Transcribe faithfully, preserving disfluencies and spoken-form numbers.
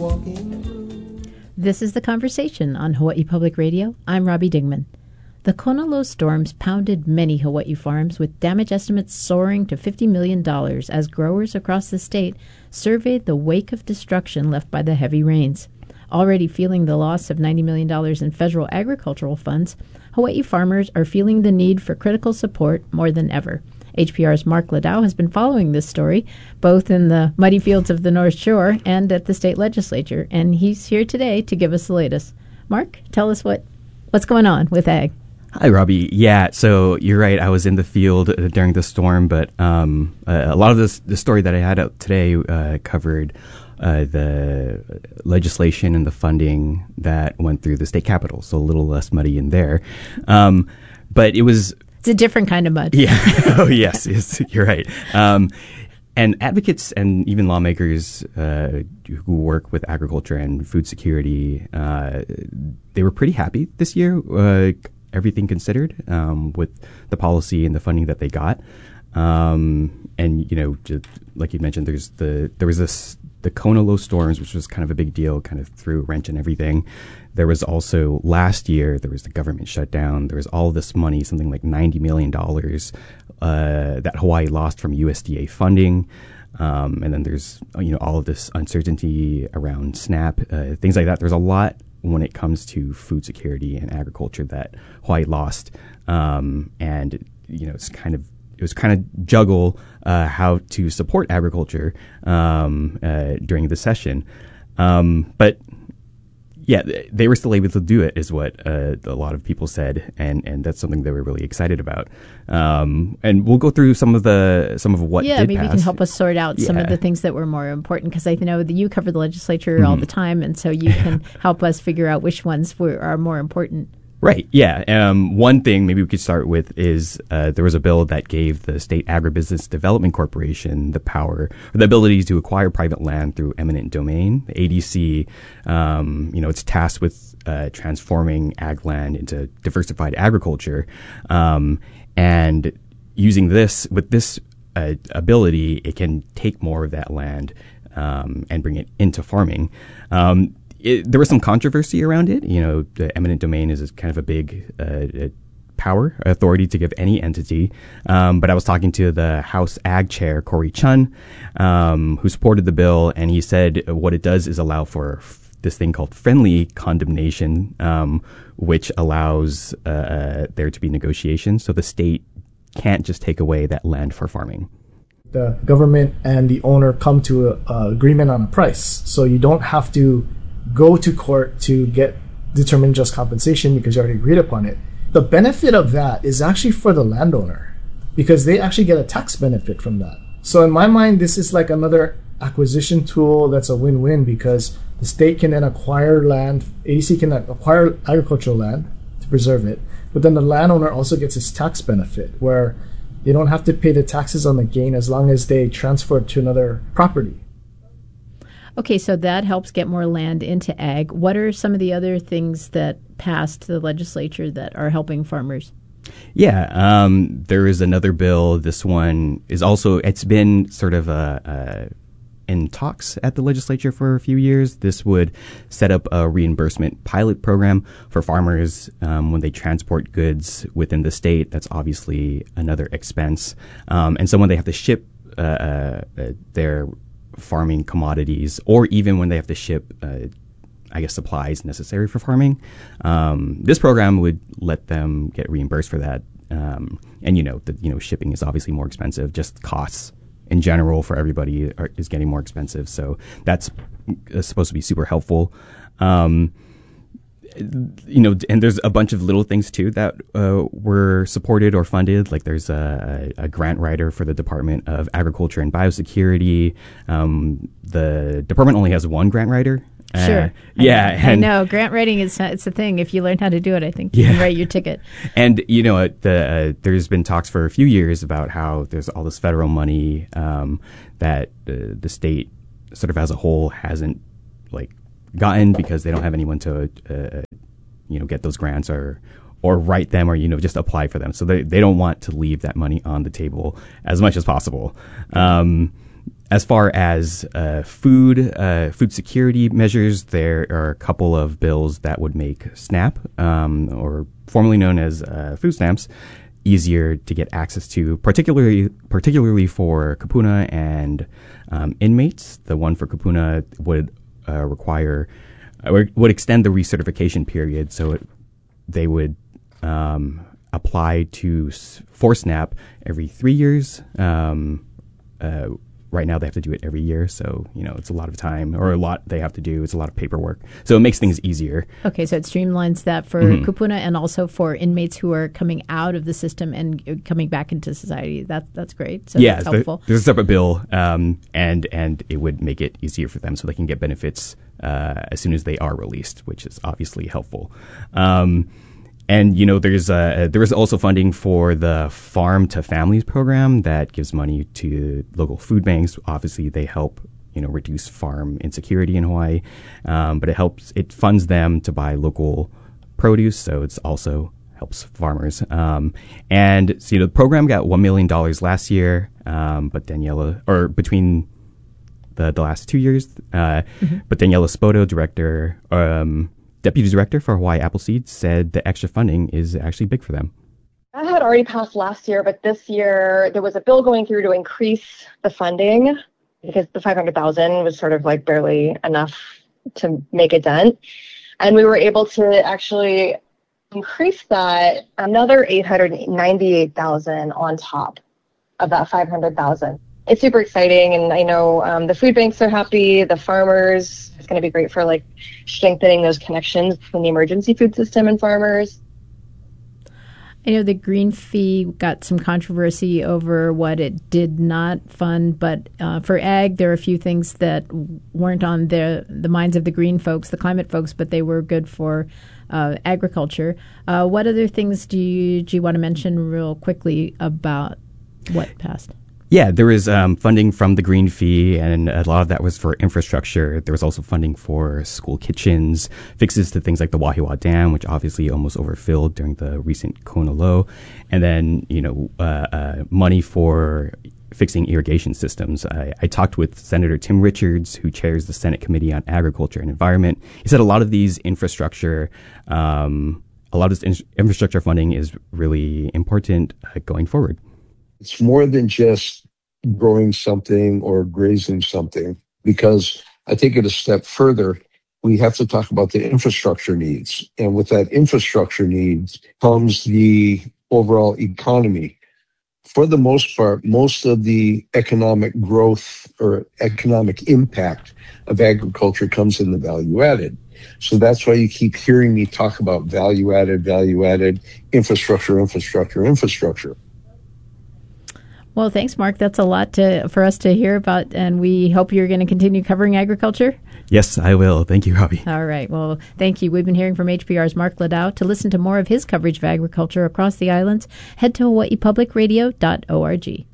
walking blue. This is The Conversation on Hawaii Public Radio. I'm Robbie Dingman. The Kona low storms pounded many Hawaii farms, with damage estimates soaring to fifty million dollars as growers across the state surveyed the wake of destruction left by the heavy rains. Already feeling the loss of ninety million dollars in federal agricultural funds, Hawaii farmers are feeling the need for critical support more than ever. H P R's Mark Ladau has been following this story, both in the muddy fields of the North Shore and at the state legislature, and he's here today to give us the latest. Mark, tell us what, what's going on with ag. Hi, Robbie. Yeah, so you're right. I was in the field uh, during the storm, but um, uh, a lot of this, the story that I had out today uh, covered uh, the legislation and the funding that went through the state capitol, so a little less muddy in there. Um, but it was... It's a different kind of mud. Yeah. Oh, yes, yes. You're right. Um, and advocates and even lawmakers uh, who work with agriculture and food security, uh, they were pretty happy this year, uh, everything considered, um, with the policy and the funding that they got. Um, and, you know, just like you mentioned, there's the there was this the Kona low storms, which was kind of a big deal, kind of threw a wrench in everything. There was also last year, there was the government shutdown. There was all this money, something like ninety million dollars uh, that Hawaii lost from U S D A funding. Um, and then there's, you know, all of this uncertainty around SNAP, uh, things like that. There's a lot when it comes to food security and agriculture that Hawaii lost. Um, and, you know, it's kind of, it was kind of juggle uh, how to support agriculture um, uh, during the session. Um, but yeah, they were still able to do it, is what uh, a lot of people said, and, and that's something they were really excited about. Um, and we'll go through some of the some of what yeah, did maybe pass. you can help us sort out yeah. some of the things that were more important, because I know that you cover the legislature mm-hmm. all the time, and so you can help us figure out which ones were, are more important. Right. Yeah. Um, one thing maybe we could start with is uh, there was a bill that gave the State Agribusiness Development Corporation the power, or the ability to acquire private land through eminent domain. The A D C, um, you know, it's tasked with uh, transforming ag land into diversified agriculture, um, and using this with this uh, ability, it can take more of that land um, and bring it into farming. Um, It, there was some controversy around it. You know, the eminent domain is kind of a big uh, power, authority to give any entity. Um, but I was talking to the House Ag Chair, Corey Chun, um, who supported the bill, and he said what it does is allow for f- this thing called friendly condemnation, um, which allows uh, there to be negotiations. So the state can't just take away that land for farming. The government and the owner come to an agreement on a price. So you don't have to go to court to get determined just compensation because you already agreed upon it. The benefit of that is actually for the landowner, because they actually get a tax benefit from that. So in my mind, this is like another acquisition tool that's a win-win, because the state can then acquire land, A D C can acquire agricultural land to preserve it, but then the landowner also gets his tax benefit, where they don't have to pay the taxes on the gain as long as they transfer it to another property. Okay, so that helps get more land into ag. What are some of the other things that passed the legislature that are helping farmers? Yeah, um, there is another bill. This one is also, it's been sort of a, a, in talks at the legislature for a few years. This would set up a reimbursement pilot program for farmers um, when they transport goods within the state. That's obviously another expense. Um, and so when they have to ship uh, uh, their farming commodities, or even when they have to ship, uh, I guess, supplies necessary for farming, um, this program would let them get reimbursed for that. Um, and you know, the, you know, shipping is obviously more expensive. Just costs in general for everybody are, is getting more expensive. So that's uh, supposed to be super helpful. Um, you know, and there's a bunch of little things too that uh, were supported or funded. Like there's a, a grant writer for the Department of Agriculture and Biosecurity. Um, the department only has one grant writer. Sure. Uh, yeah. I know. And I know. Grant writing is it's a thing. If you learn how to do it, I think you yeah. can write your ticket. And, you know, the, uh, there's been talks for a few years about how there's all this federal money um, that uh, the state sort of as a whole hasn't, like, gotten because they don't have anyone to, uh, you know, get those grants or or write them or, you know, just apply for them. So they, they don't want to leave that money on the table as much as possible. Um, as far as uh, food, uh, food security measures, there are a couple of bills that would make SNAP, um, or formerly known as uh, food stamps, easier to get access to, particularly particularly for Kupuna and um, inmates. The one for Kupuna would uh, require uh, would extend the recertification period, so it, they would um, apply to for SNAP every three years. Um, uh, Right now, they have to do it every year, so you know it's a lot of time, or a lot they have to do. It's a lot of paperwork, so it makes things easier. Okay, so it streamlines that for mm-hmm. Kupuna and also for inmates who are coming out of the system and coming back into society. That that's great. So yeah, that's helpful. The, there's a separate bill, um, and and it would make it easier for them so they can get benefits uh, as soon as they are released, which is obviously helpful. Um, And, you know, there's uh, there is also funding for the Farm to Families program that gives money to local food banks. Obviously, they help, you know, reduce farm insecurity in Hawaii. Um, but it helps, it funds them to buy local produce. So it's also helps farmers. Um, and, so, you know, the program got one million dollars last year. Um, but Daniela, or between the, the last two years, uh, mm-hmm. but Daniela Spoto, director, um, Deputy Director for Hawaii Appleseed, said the extra funding is actually big for them. That had already passed last year, but this year there was a bill going through to increase the funding because the five hundred thousand dollars was sort of like barely enough to make a dent. And we were able to actually increase that another eight hundred ninety-eight thousand dollars on top of that five hundred thousand dollars. It's super exciting, and I know um, the food banks are happy, the farmers. It's going to be great for like strengthening those connections between the emergency food system and farmers. I know the green fee got some controversy over what it did not fund, but uh, for ag, there are a few things that weren't on the the minds of the green folks, the climate folks, but they were good for uh, agriculture. Uh, what other things do you, do you want to mention real quickly about what passed? Yeah, there was um, funding from the green fee, and a lot of that was for infrastructure. There was also funding for school kitchens, fixes to things like the Wahiawa Dam, which obviously almost overfilled during the recent Kona low, and then, you know, uh, uh, money for fixing irrigation systems. I, I talked with Senator Tim Richards, who chairs the Senate Committee on Agriculture and Environment. He said a lot of these infrastructure, um, a lot of this in- infrastructure funding is really important uh, going forward. It's more than just growing something or grazing something, because I take it a step further. We have to talk about the infrastructure needs. And with that infrastructure needs comes the overall economy. For the most part, most of the economic growth or economic impact of agriculture comes in the value added. So that's why you keep hearing me talk about value added, value added, infrastructure, infrastructure, infrastructure. Well, thanks, Mark. That's a lot to, for us to hear about, and we hope you're going to continue covering agriculture. Yes, I will. Thank you, Robbie. All right. Well, thank you. We've been hearing from H P R's Mark Ladau. To listen to more of his coverage of agriculture across the islands, head to hawaii public radio dot org.